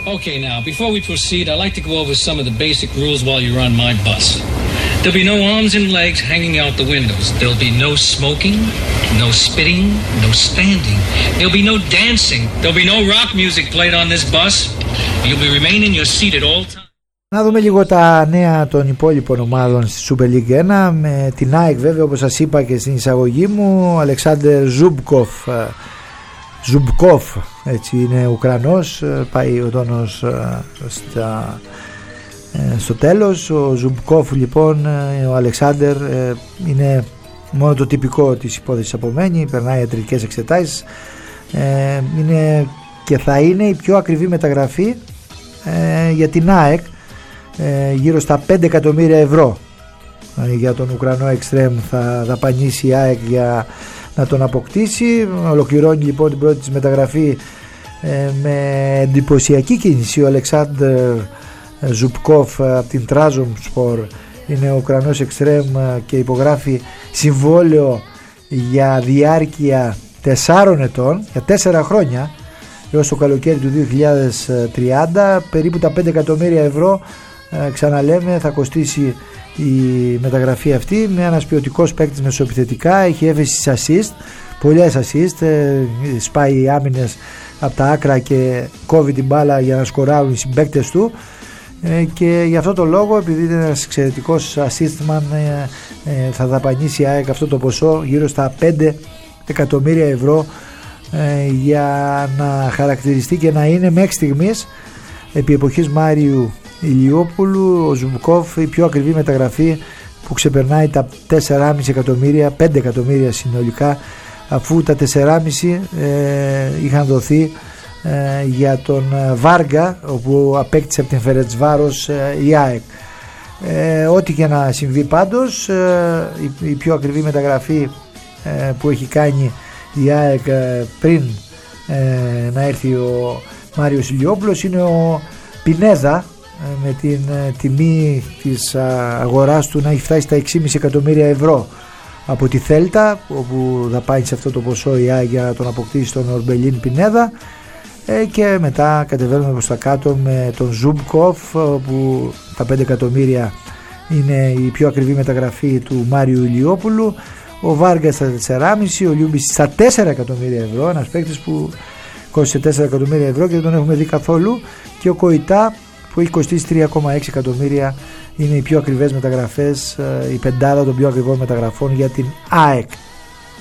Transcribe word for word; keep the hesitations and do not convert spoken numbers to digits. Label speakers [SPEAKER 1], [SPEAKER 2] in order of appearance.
[SPEAKER 1] Okay, now, before we proceed, I'd like to go over some of the basic rules while you're on my bus. There'll be no arms and legs hanging out the windows. There'll be no smoking, no spitting, no standing. There'll be no dancing. There'll be no rock music played on this bus. You'll be remaining your seat at all times.
[SPEAKER 2] Να δούμε λίγο τα νέα των υπόλοιπων ομάδων στη Super League ένα, με την ΑΕΚ βέβαια, όπως σας είπα και στην εισαγωγή μου. Ο Αλεξάνδερ Ζουμπκοφ, Ζουμπκοφ έτσι είναι Ουκρανός, πάει ο τόνος στα, στο τέλος. Ο Ζουμπκοφ λοιπόν, ο Αλεξάνδερ είναι μόνο το τυπικό της υπόθεσης απομένει, περνάει ιατρικές εξετάσεις, είναι και θα είναι η πιο ακριβή μεταγραφή για την ΑΕΚ, γύρω στα πέντε εκατομμύρια ευρώ για τον Ουκρανό εξτρέμ θα δαπανίσει η ΑΕΚ για να τον αποκτήσει. Ολοκληρώνει λοιπόν την πρώτη της μεταγραφή με εντυπωσιακή κίνηση ο Αλεξάνδερ Ζουμπκοφ από την Τράζομспор. Είναι ο Ουκρανός εξτρέμ και υπογράφει συμβόλαιο για διάρκεια τεσσάρων ετών, για τέσσερα χρόνια, έως το καλοκαίρι του δύο χιλιάδες τριάντα. Περίπου τα πέντε εκατομμύρια ευρώ, ε, ξαναλέμε, θα κοστίσει η μεταγραφή αυτή. Με ένας ποιοτικός παίκτης μεσοεπιθετικά, έχει έφεση στις assist, πολλές assist, ε, σπάει άμυνες από τα άκρα και κόβει την μπάλα για να σκοράρουν οι συμπαίκτες του, ε, και γι' αυτό το λόγο, επειδή είναι ένας εξαιρετικός assistman, ε, ε, θα δαπανίσει η ΑΕΚ αυτό το ποσό, γύρω στα πέντε εκατομμύρια ευρώ, ε, για να χαρακτηριστεί και να είναι μέχρι στιγμής, επί εποχής Μάριου Ηλιόπουλου, ο Ζουμπκοφ η πιο ακριβή μεταγραφή, που ξεπερνάει τα τέσσερα κόμμα πέντε εκατομμύρια, πέντε εκατομμύρια συνολικά, αφού τα τέσσερα κόμμα πέντε ε, είχαν δοθεί ε, για τον Βάργα, όπου απέκτησε από την Φερεντσβάρος ε, η ΑΕΚ. Ε, ό,τι και να συμβεί πάντως, ε, η, η πιο ακριβή μεταγραφή ε, που έχει κάνει η ΑΕΚ ε, πριν ε, να έρθει ο Μάριος Ηλιόπουλος είναι ο Πινέδα, με την ε, τιμή της α, αγοράς του να έχει φτάσει στα έξι κόμμα πέντε εκατομμύρια ευρώ από τη Θέλτα, όπου δαπάνησε αυτό το ποσό η ΑΕΚ για να τον αποκτήσει τον Ορμπελίν Πινέδα, ε, και μετά κατεβαίνουμε προς τα κάτω με τον Ζουμπκοφ, που τα πέντε εκατομμύρια είναι η πιο ακριβή μεταγραφή του Μάριου Ηλιόπουλου, ο Βάργα στα τέσσερα κόμμα πέντε, ο Λιούμπης στα τέσσερα εκατομμύρια ευρώ, ένας παίκτης που κόστησε τέσσερα εκατομμύρια ευρώ και δεν τον έχουμε δει καθόλου, και ο Κοϊτά που έχει κοστίσει τρία κόμμα έξι εκατομμύρια. Είναι οι πιο ακριβές μεταγραφές, η πεντάδα των πιο ακριβών μεταγραφών για την ΑΕΚ.